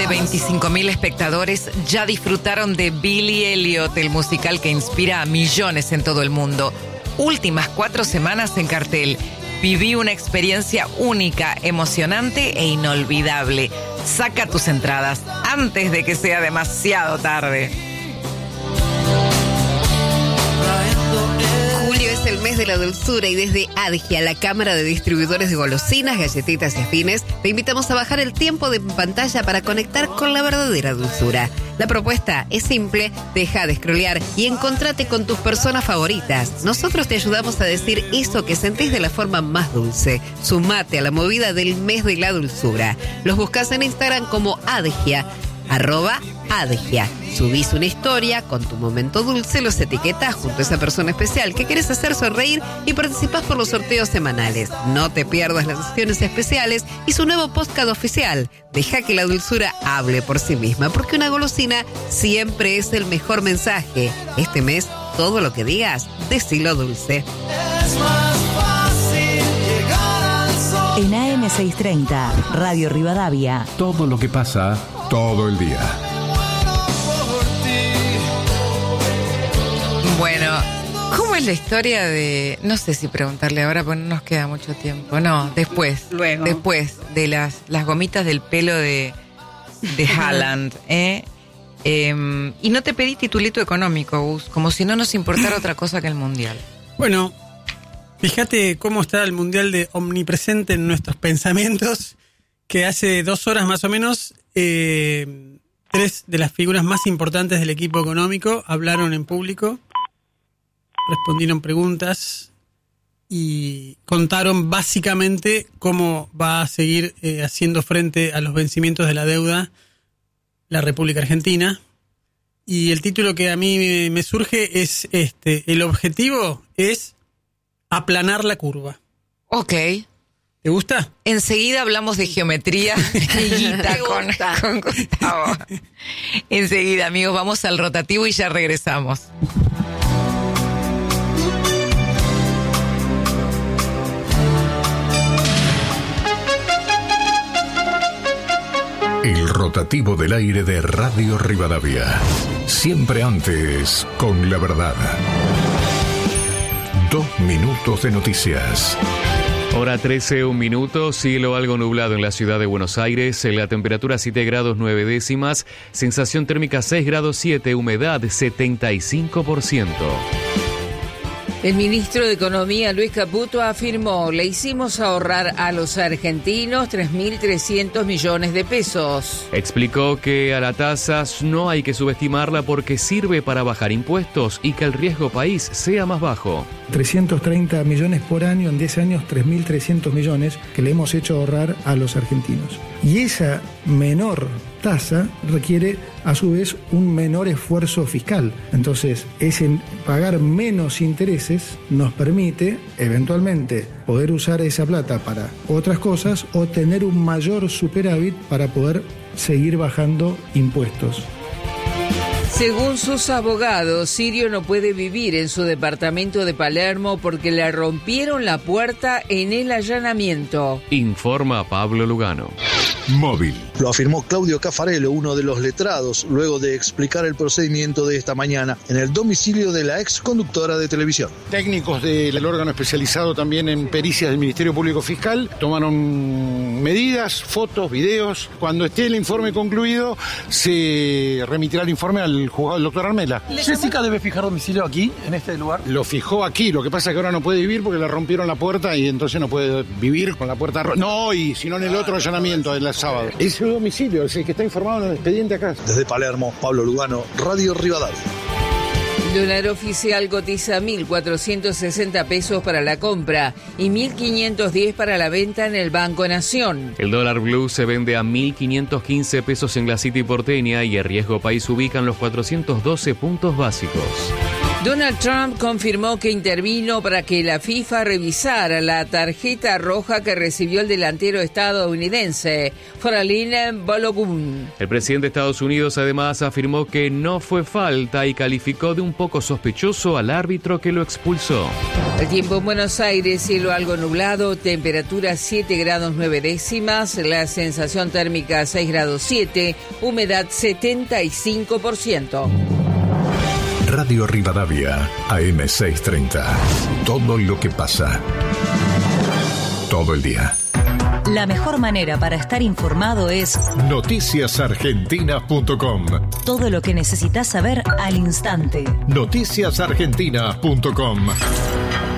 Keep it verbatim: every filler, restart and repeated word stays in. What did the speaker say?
de veinticinco mil espectadores ya disfrutaron de Billy Elliot, el musical que inspira a millones en todo el mundo. Últimas cuatro semanas en cartel. Viví una experiencia única, emocionante e inolvidable. Saca tus entradas antes de que sea demasiado tarde. Julio es el mes de la dulzura y desde Adgia, la Cámara de Distribuidores de Golosinas, Galletitas y Afines, te invitamos a bajar el tiempo de pantalla para conectar con la verdadera dulzura. La propuesta es simple, deja de scrollear y encontrate con tus personas favoritas. Nosotros te ayudamos a decir eso que sentís de la forma más dulce. Sumate a la movida del mes de la dulzura. Los buscás en Instagram como Adgia, arroba Adgia. Subís una historia con tu momento dulce, los etiquetás junto a esa persona especial que querés hacer sonreír y participás por los sorteos semanales. No te pierdas las sesiones especiales y su nuevo podcast oficial. Deja que la dulzura hable por sí misma, porque una golosina siempre es el mejor mensaje. Este mes, todo lo que digas, decilo dulce. Es más fácil llegar al sol. En A M seiscientos treinta, Radio Rivadavia. Todo lo que pasa, todo el día. Bueno, ¿cómo es la historia de...? No sé si preguntarle ahora, porque no nos queda mucho tiempo. No, después. Luego. Después de las, las gomitas del pelo de, de Haaland, ¿eh? Eh, y no te pedí titulito económico, Gus, como si no nos importara otra cosa que el Mundial. Bueno, fíjate cómo está el Mundial de omnipresente en nuestros pensamientos, que hace dos horas más o menos... Eh, tres de las figuras más importantes del equipo económico hablaron en público, respondieron preguntas y contaron básicamente cómo va a seguir eh, haciendo frente a los vencimientos de la deuda la República Argentina. Y el título que a mí me, me surge es este: el objetivo es aplanar la curva. Ok. ¿Te gusta? Enseguida hablamos de geometría y guita con, con Gustavo. Enseguida, amigos, vamos al rotativo y ya regresamos. El rotativo del aire de Radio Rivadavia. Siempre antes, con la verdad. Dos minutos de noticias. Hora trece, un minuto, cielo algo nublado en la ciudad de Buenos Aires, la temperatura siete grados nueve décimas, sensación térmica seis grados siete, humedad setenta y cinco por ciento. El ministro de Economía, Luis Caputo, afirmó: le hicimos ahorrar a los argentinos tres mil trescientos millones de pesos. Explicó que a la tasa no hay que subestimarla porque sirve para bajar impuestos y que el riesgo país sea más bajo. trescientos treinta millones por año, en diez años tres mil trescientos millones que le hemos hecho ahorrar a los argentinos. Y esa menor tasa requiere a su vez un menor esfuerzo fiscal. Entonces, ese pagar menos intereses nos permite eventualmente poder usar esa plata para otras cosas o tener un mayor superávit para poder seguir bajando impuestos. Según sus abogados, Sirio no puede vivir en su departamento de Palermo porque le rompieron la puerta en el allanamiento. Informa Pablo Lugano. Móvil. Lo afirmó Claudio Caffarello, uno de los letrados, luego de explicar el procedimiento de esta mañana en el domicilio de la ex conductora de televisión. Técnicos del órgano especializado también en pericias del Ministerio Público Fiscal tomaron medidas, fotos, videos. Cuando esté el informe concluido, se remitirá el informe al juzgado del doctor Armela. ¿Jessica debe fijar domicilio aquí, en este lugar? Lo fijó aquí, lo que pasa es que ahora no puede vivir porque le rompieron la puerta y entonces no puede vivir con la puerta rota. No, y sino en el otro allanamiento, el sábado. Es su domicilio, es el que está informado en el expediente acá. Desde Palermo, Pablo Lugano, Radio Rivadavia. El dólar oficial cotiza mil cuatrocientos sesenta pesos para la compra y mil quinientos diez para la venta en el Banco Nación. El dólar blue se vende a mil quinientos quince pesos en la City porteña y el riesgo país ubica en los cuatrocientos doce puntos básicos. Donald Trump confirmó que intervino para que la FIFA revisara la tarjeta roja que recibió el delantero estadounidense, Folarin Balogun. El presidente de Estados Unidos además afirmó que no fue falta y calificó de un poco sospechoso al árbitro que lo expulsó. El tiempo en Buenos Aires, cielo algo nublado, temperatura siete grados nueve décimas, la sensación térmica seis grados siete, humedad setenta y cinco por ciento. Radio Rivadavia, A M seiscientos treinta. Todo lo que pasa. Todo el día. La mejor manera para estar informado es noticias argentinas punto com. Todo lo que necesitas saber al instante. noticias argentinas punto com.